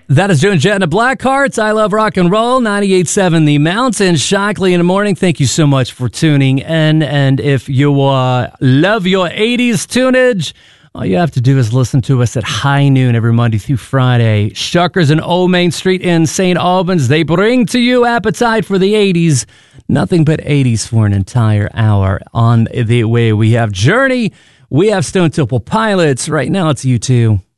That is Joan Jett and the Blackhearts. I love rock and roll. 98.7 The Mountain. Shockley in the morning. Thank you so much for tuning in. And if you love your 80s tunage, all you have to do is listen to us at high noon every Monday through Friday. Shuckers and Old Main Street in St. Albans. They bring to you appetite for the 80s. Nothing but 80s for an entire hour. On the way, we have Journey. We have Stone Temple Pilots. Right now, it's U2.